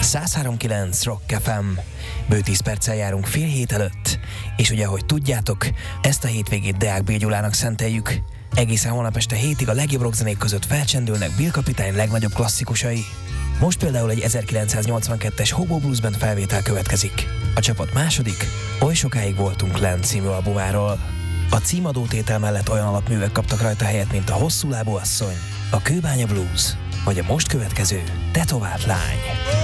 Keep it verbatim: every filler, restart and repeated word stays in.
száz három kilenc Rock ef em. Bő tíz perccel járunk fél hét előtt, és ugye, ahogy tudjátok, ezt a hétvégét Deák B. Gyulának szenteljük. Egészen holnap este hétig a legjobb rockzenék között felcsendülnek Bill kapitány legnagyobb klasszikusai. Most például egy ezerkilencszáznyolcvankettes Hobo Blues Band felvétel következik. A csapat második, Oly sokáig voltunk lent című albumáról. A címadó tétel mellett olyan alapművek kaptak rajta helyet, mint a Hosszú lábú asszony, a Kőbánya Blues, vagy a most következő Tetovált lány.